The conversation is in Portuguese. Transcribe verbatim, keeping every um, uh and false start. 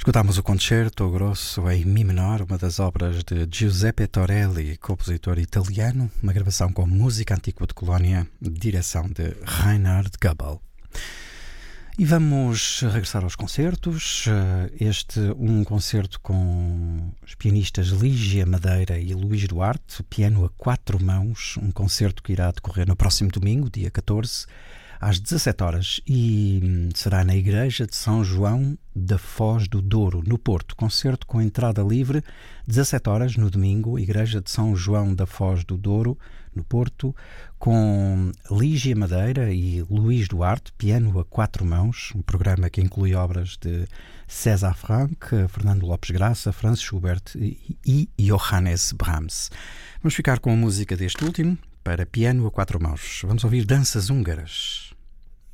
Escutámos o Concerto Grosso em Mi menor, uma das obras de Giuseppe Torelli, compositor italiano, uma gravação com música antiga de Colónia, direção de Reinhard Goebel. E vamos regressar aos concertos. Este um concerto com os pianistas Lígia Madeira e Luís Duarte, piano a quatro mãos, um concerto que irá decorrer no próximo domingo, dia catorze, às dezassete horas, e será na Igreja de São João da Foz do Douro, no Porto. Concerto com entrada livre, dezassete horas no domingo, Igreja de São João da Foz do Douro, no Porto, com Lígia Madeira e Luís Duarte, piano a quatro mãos, um programa que inclui obras de César Franck, Fernando Lopes Graça, Franz Schubert e Johannes Brahms. Vamos ficar com a música deste último, para piano a quatro mãos. Vamos ouvir Danças Húngaras.